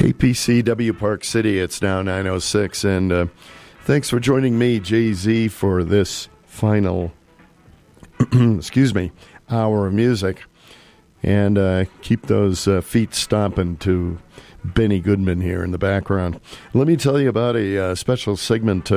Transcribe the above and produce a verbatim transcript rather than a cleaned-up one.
K P C W Park City, it's now nine oh six, and uh, thanks for joining me, Jay-Z, for this final, excuse me, hour of music. And uh, keep those uh, feet stomping to Benny Goodman here in the background. Let me tell you about a uh, special segment uh,